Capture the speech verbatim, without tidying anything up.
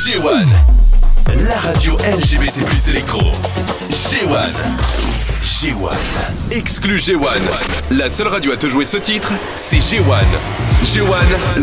G un, la radio L G B T plus électro. G un. G un. Exclu G un. La seule radio à te jouer ce titre, c'est G un. G un.